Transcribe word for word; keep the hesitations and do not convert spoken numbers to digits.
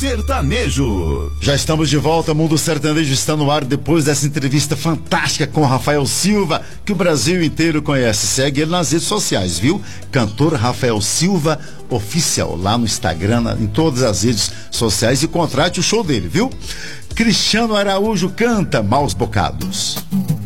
sertanejo. Já estamos de volta, Mundo Sertanejo está no ar depois dessa entrevista fantástica com Rafael Silva, que o Brasil inteiro conhece. Segue ele nas redes sociais, viu? Cantor Rafael Silva Oficial, lá no Instagram, em todas as redes sociais, e contrate o show dele, viu? Cristiano Araújo canta Maus Bocados.